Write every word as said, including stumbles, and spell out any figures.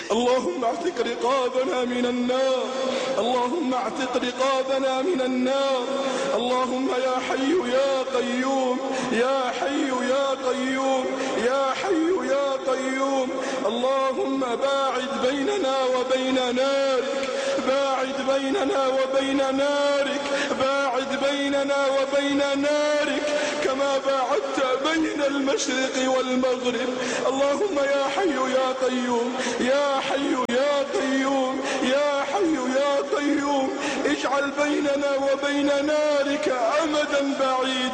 اللهم اعتق رقابنا من النار، اللهم اعتق رقابنا من النار. اللهم يا حي يا قيوم، يا حي يا قيوم، يا حي يا قيوم. اللهم باعد بيننا وبين نارك، باعد بيننا وبين نارك، باعد بيننا وبين نارك كما باعدت بين المشرق والمغرب. اللهم يا حي يا قيوم، يا حي يا قيوم، يا حي يا قيوم، اجعل بيننا وبين نارك أمدا بعيدا.